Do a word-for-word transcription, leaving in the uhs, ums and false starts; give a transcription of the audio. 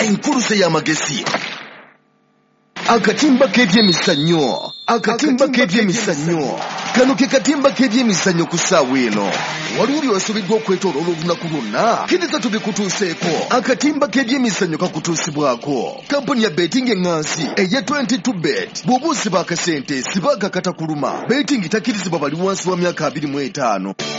enkuluse y'amagezi. Akatimba k'ebyemizannyo. Akatimba k'ebyemizannyo. Kano ke katimba k'ebyemizannyo ku ssaawa eno. Waliwo by'osubiddwa okwetooloola olunaku lwonna. Kiriza tubikutuuseeko. Akatimba k'ebyemizannyo kakutuusibwako. Kampuni ya Betting Engansi eya twenty-two bet. Bw'oba osiba akasente siba akakata kuluma. Betting takkirizibwa bali wansi wa myaka abiri mu etaano.